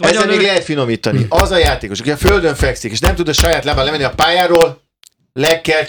Ezzel még lehet finomítani. Az a játékos, aki a földön fekszik, és nem tud a saját lábán lemenni a pályáról, le kell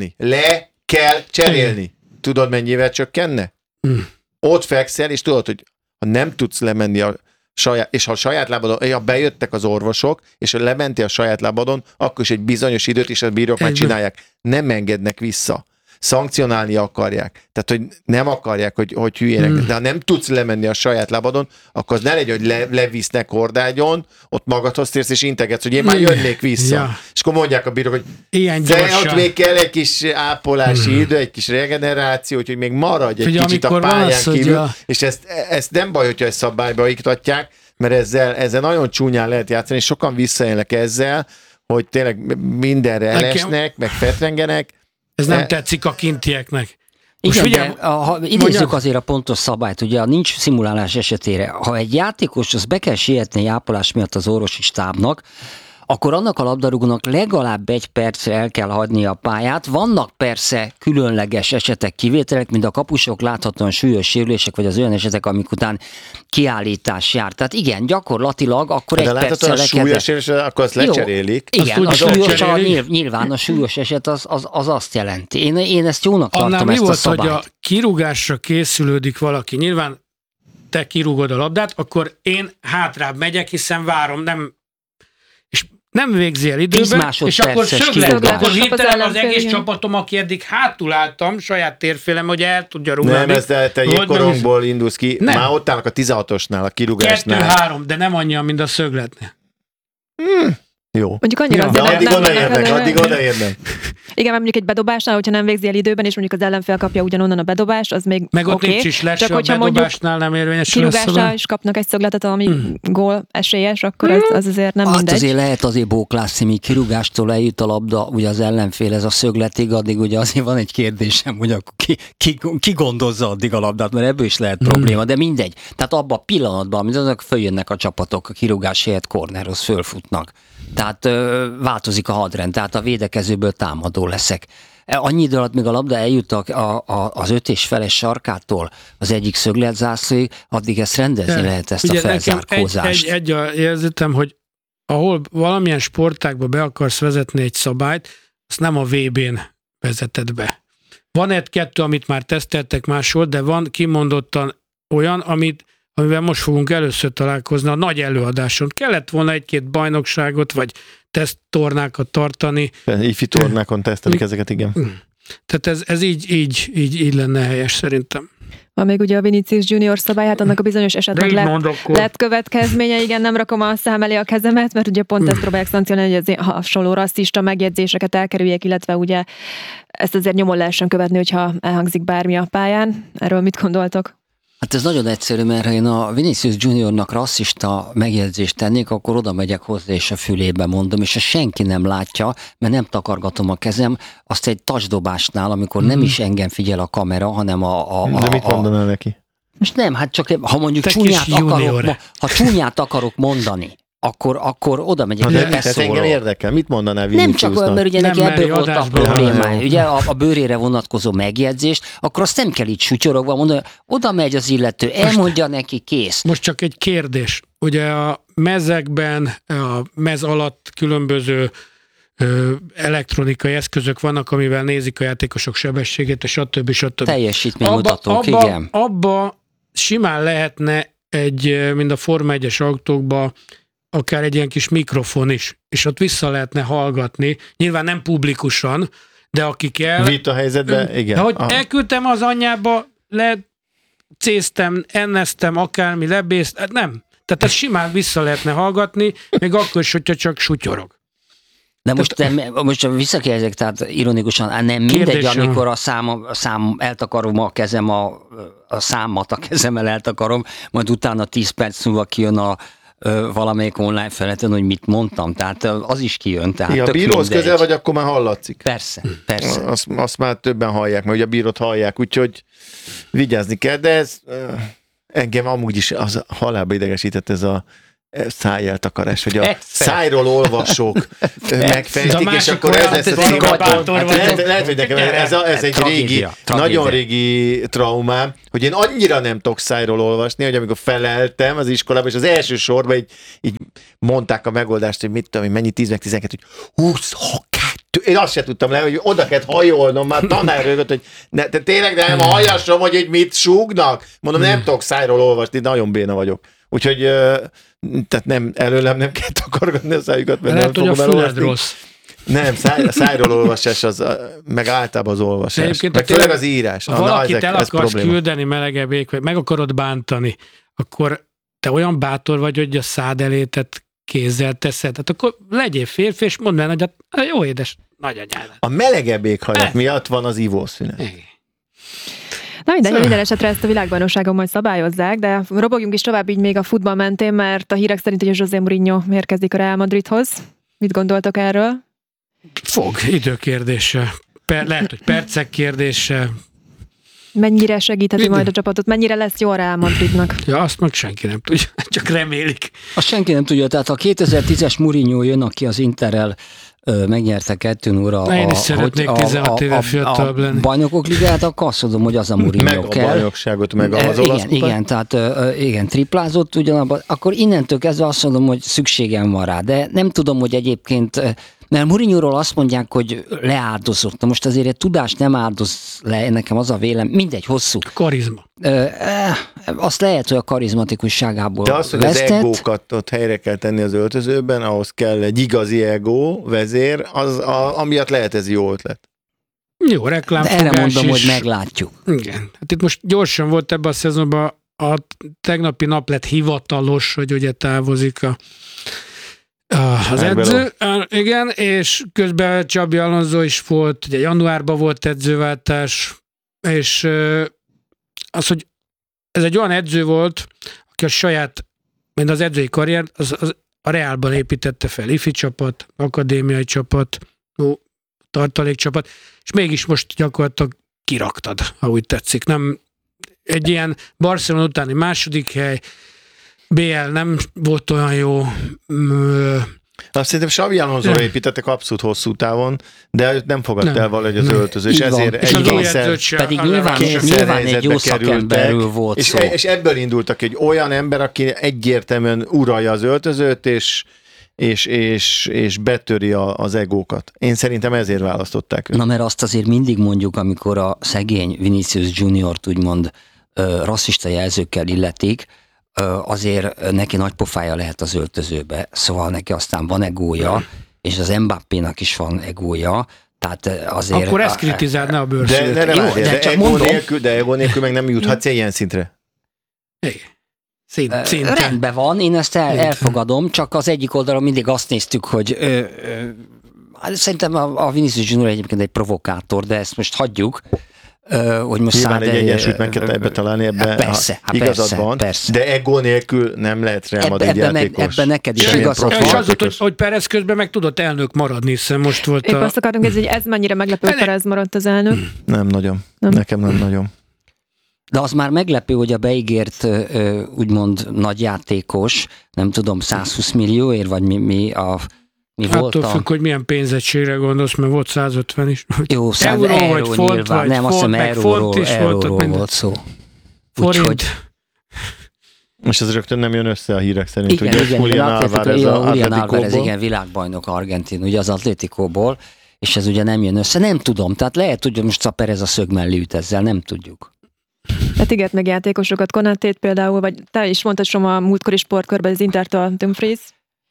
cserélni. Tudod, mennyivel csökkenne? Ott fekszel, és tudod, hogy ha nem tudsz lemenni és ha a saját lábadon, bejöttek az orvosok, és ha lementél a saját lábadon, akkor is egy bizonyos időt, és a bírók már csinálják. Nem engednek vissza. Szankcionálni akarják. Tehát, hogy nem akarják, hogy hülyének. De ha nem tudsz lemenni a saját lábadon, akkor az ne legyen, hogy levisznek hordágyon, ott magadhoz térsz, és integetsz, hogy én már jönnék vissza. Ja. És akkor mondják a bírók, hogy ott még kell egy kis ápolási idő, egy kis regeneráció, hogy még maradj egy kicsit a pályán kívül. És ezt nem baj, hogyha ezt szabályba iktatják, mert ezzel nagyon csúnyán lehet játszani, és sokan visszaélnek ezzel, hogy tényleg mindenre elesnek, meg fetrengenek. Ez nem tetszik a kintieknek. Igen, de idézzük azért a pontos szabályt, ugye nincs szimulálás esetére. Ha egy játékos, az be kell sietni ápolás miatt az orvosi stábnak, akkor annak a labdarúgónak legalább 1 percre el kell hagyni a pályát. Vannak persze különleges esetek, kivételek, mint a kapusok láthatóan súlyos sérülések, vagy az olyan esetek, amik után kiállítás jár. Tehát igen, gyakorlatilag akkor de 1 perccel a súlyos sérülés, akkor azt lecserélik. Igen, nyilván a súlyos eset az azt jelenti. Én ezt jónak tartom, ezt a szabályt. Annál mi volt, hogy a kirúgásra készülődik valaki. Nyilván te kirúgod a labdát, akkor én hátrább megyek, hiszen várom, nem végzi el időben, és akkor akkor hirtelen az egész csapatom, aki eddig hátul álltam, saját térfélem, hogy el tudja rúgni. Nem, te jégkorongból indulsz ki, már ott állnak a 16-osnál, a kirúgásnál. 2-3, de nem annyian, mint a szögletnél. Jó. Mondjuk annyira de addig odaérnek. Igen, mert mondjuk egy bedobásnál, hogyha nem végzi el időben, és mondjuk az ellenfél kapja ugyanonnan a bedobást, az még meg ott nincs is lesz, a bedobásnál nem érvényesül lesz. Kirúgásnál is kapnak egy szögletet, ami gól esélyes, akkor az azért nem mindegy. Azért lehet bóklászni, míg kirúgástól eljut a labda, ugye az ellenfél ez a szögletig, addig ugye azért van egy kérdésem, hogy akkor ki gondozza addig a labdát, mert ebből is lehet probléma, de mindegy. Tehát abban a pillanatban, mint azok följönnek a csapatok, a kirúgás helyett kornerhoz fölfutnak. Tehát változik a hadrend, tehát a védekezőből támadó leszek. Annyi idő alatt, míg a labda eljut az 5,5-es sarkától az egyik szögletzászlóig, addig ezt rendezni lehet, ezt ugye a felzárkózást. Egy érzetem, hogy ahol valamilyen sportágba be akarsz vezetni egy szabályt, azt nem a VB-n vezeted be. Van egy-kettő, amit már teszteltek máshol, de van kimondottan olyan, amivel most fogunk először találkozni a nagy előadáson. Kellett volna 1-2 bajnokságot, vagy teszttornákat tartani. Ifi tornákon tesztelik ezeket, igen. Tehát ez így lenne helyes szerintem. Van még ugye a Vinicius Junior szabály, hát annak a bizonyos esetleg lett következménye, igen, nem rakom a szám elé a kezemet, mert ugye pont ezt próbálják szankcionálni, hogy az hasonló rasszista megjegyzéseket elkerüljék, illetve ugye ezt azért nyomon lehessen követni, hogyha elhangzik bármi a pályán. Erről mit gondoltok? Hát ez nagyon egyszerű, mert ha én a Vinicius Juniornak rasszista megjegyzést tennék, akkor oda megyek hozzá, és a fülébe mondom, és ha senki nem látja, mert nem takargatom a kezem, azt egy touchdobásnál, amikor nem is engem figyel a kamera, hanem De mit mondanál neki? Most nem, hát csak ha mondjuk csúnyát akarok mondani, akkor oda megyek, tehát engem érdekel. Mit mondanál Viniciusnak? Nem csak olyan, mert ugye neki ebből volt a problémája. Ugye a bőrére vonatkozó megjegyzést, akkor azt nem kell így sutyorogva mondani, oda megy az illető, elmondja neki, kész. Most csak egy kérdés. Ugye a mezekben, a mez alatt különböző elektronikai eszközök vannak, amivel nézik a játékosok sebességét, és stb. Teljesítménymutatók, igen. Abba simán lehetne mind a Forma 1-es autókba akár egy ilyen kis mikrofon is, és ott vissza lehetne hallgatni, nyilván nem publikusan, de akik Vita helyzetben, igen. De hogy elküldtem az anyjába, lecéztem, enneztem, akármi, lebészt, nem. Tehát ezt simán vissza lehetne hallgatni, még akkor is, hogyha csak sutyorog. De most visszakérdezek, tehát ironikusan, nem mindegy, amikor a szám eltakarom a kezem, a számat a kezemmel eltakarom, majd utána 10 perc múlva kijön valamelyik online felületen, hogy mit mondtam, tehát az is kijön. Tehát a bíróhoz közel vagy, akkor már hallatszik. Persze. Azt már többen hallják, mert ugye a bírót hallják, úgyhogy vigyázni kell, de ez engem amúgy is az halálba idegesített ez a szájeltakarás, hogy a szájról olvasók megfejtik, és akkor ez lesz az lehet, hogy nekem ez egy régi, nagyon régi traumám, hogy én annyira nem tudok szájról olvasni, hogy amikor feleltem az iskolában, és az első sorban így mondták a megoldást, hogy mit tudom én, mennyi 10 meg 12, hogy 22. Én azt sem tudtam le, hogy oda kellett hajolnom, már tanár rögött, hogy te tényleg nem hallasom, hogy mit súgnak. Mondom, nem tudok szájról olvasni, nagyon béna vagyok. Úgyhogy tehát előlem nem kell takargatni a szájukat, mert nem fogom elolvasni. Rossz. Nem, szájról olvasás, meg általában az olvasás. Meg főleg az írás. Ha valakit el akarsz küldeni melegebb ég, vagy meg akarod bántani, akkor te olyan bátor vagy, hogy a szád elétet kézzel teszed. Tehát akkor legyél férfi, és mondd el, hogy jó édes nagyanyád. A melegebb éghajlat miatt van az ivószünet. Na minden esetre ezt a világbajnokságon majd szabályozzák, de robogjunk is tovább így még a futball mentén, mert a hírek szerint ugye José Mourinho érkezik a Real Madridhoz. Mit gondoltok erről? Időkérdése. Lehet, hogy percek kérdése. Mennyire segítheti majd a csapatot? Mennyire lesz jó a Real Madridnak? Ja, azt meg senki nem tudja, csak remélik. Azt senki nem tudja, tehát a 2010-es Mourinho jön, aki az Interrel megnyerte 2-0-ra én is szeretnék 16 éve fiatalabb lenni. Bajnokok ligáját, akkor azt mondom, hogy az a Mourinho meg kell. Meg a bajnokságot, meg az olasz kupát. Igen, tehát igen, triplázott ugyanabban. Akkor innentől kezdve azt mondom, hogy szükségem van rá, de nem tudom, hogy egyébként, mert Mourinhoról azt mondják, hogy leáldozott. Na most azért egy tudást nem áldoz le, nekem az a vélem, mindegy, hosszú. Karizma. Azt lehet, hogy a karizmatikusságából de az, hogy vesztett. Az egókat ott helyre kell tenni az öltözőben, ahhoz kell egy igazi egó, vezér, amiatt lehet ez jó ötlet. Jó, reklámfogás erre mondom, is. hogy meglátjuk. Igen. Hát itt most gyorsan volt ebben a szezonban, a tegnapi nap lett hivatalos, hogy ugye távozik az edző. Igen, és közben Xabi Alonso is volt, ugye januárban volt edzőváltás, és az, hogy ez egy olyan edző volt, aki a saját, mint az edzői karrier, a Realban építette fel, ifi csapat, akadémiai csapat, tartalékcsapat, és mégis most gyakorlatilag kiraktad, ha úgy tetszik. Nem egy ilyen Barcelona utáni második hely, BL nem volt olyan jó. Azt szerintem Xabi Alonso építettek abszolút hosszú távon, de őt nem fogadta el valahogy az öltöző, és ezért pedig nyilván egy jó szakemberről volt szó. És ebből indultak egy olyan ember, aki egyértelműen uralja az öltözőt, és betöri az egókat. Én szerintem ezért választották őt. Na, mert azt azért mindig mondjuk, amikor a szegény Vinicius Juniort úgymond rasszista jelzőkkel illetik, azért neki nagy pofája lehet az öltözőbe, szóval neki aztán van egója, és az Mbappénak is van egója, tehát azért... Akkor ezt kritizálna a bőrszőt. De egó nélkül meg nem juthatsz ilyen szintre. Szinten. Rendben van, én ezt elfogadom, csak az egyik oldalon mindig azt néztük, hogy szerintem a Vinicius Junior egyébként egy provokátor, de ezt most hagyjuk, hogy most nyilván egy egyensúlyt meg kell ebbe találni, ebben igazad van, persze. De egó nélkül nem lehet Real Madrid játékos. Ebben neked is igazad van. És az, hogy Perez közben meg tudott elnök maradni, hiszen most volt épp azt akartunk, hogy ez mennyire meglepő, hogy Perez maradt az elnök. Nem nagyon. Nekem nem nagyon. De az már meglepő, hogy a beígért úgymond nagy játékos, nem tudom, 120 millióért, vagy mi attól függ, hogy milyen pénzegységre gondolsz, mert volt 150 is. Jó, 100 euró vagy font, nyilván, vagy nem, azt hiszem euróról volt szó. Forint. És ez rögtön nem jön össze a hírek szerint, igen, ugye Julián Álvarez, igen, világbajnok Argentin, ugye az Atléticóból, és ez ugye nem jön össze. Nem tudom, tehát lehet, hogy most a Perez a szög mellé üt ezzel, nem tudjuk. Tehát ígért meg játékosokat, Konatét például, vagy te is mondtad Soma a múltkori sportkörben az Intertől Dumfries.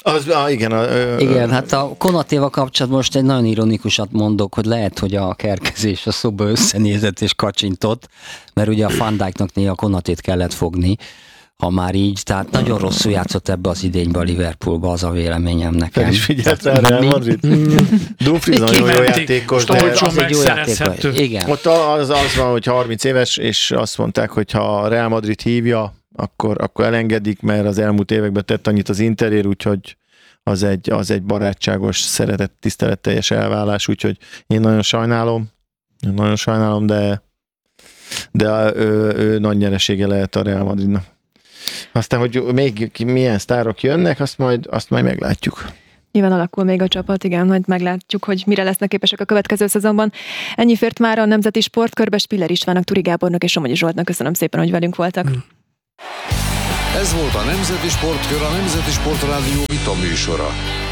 Igen, hát a Konatéval kapcsolatban most egy nagyon ironikusat mondok, hogy lehet, hogy a kerkezés a szoba összenézett és kacsintott, mert ugye a Van Dijknak néha a Konatét kellett fogni, ha már így, tehát nagyon rosszul játszott ebbe az idénybe a Liverpoolba, az a véleményem nekem. Fel is figyelt rá Real Madrid. Dumfries nagyon jó játékos, de az egy jó játékos. Igen. Ott az van, hogy 30 éves, és azt mondták, hogy ha a Real Madrid hívja, akkor elengedik, mert az elmúlt években tett annyit az Interért, úgyhogy az egy barátságos, szeretett, tiszteletteljes elválás, úgyhogy én nagyon sajnálom, de ő nagy nyeresége lehet a Real Madridnak. Aztán, hogy még milyen sztárok jönnek, azt majd meglátjuk. Nyilván alakul még a csapat, igen, majd meglátjuk, hogy mire lesznek képesek a következő szezonban. Ennyi fért már a Nemzeti Sportkörbe. Spiller Istvánnak, Turi Gábornak és Somogyi Zsoltnak köszönöm szépen, hogy velünk voltak. Ez volt a Nemzeti Sportkör, a Nemzeti Sportrádió vita műsora.